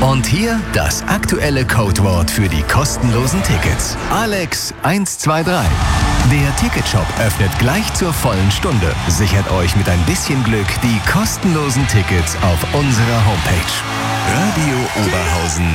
Und hier das aktuelle Codewort für die kostenlosen Tickets. Alex 123. Der Ticketshop öffnet gleich zur vollen Stunde. Sichert euch mit ein bisschen Glück die kostenlosen Tickets auf unserer Homepage. Radio Oberhausen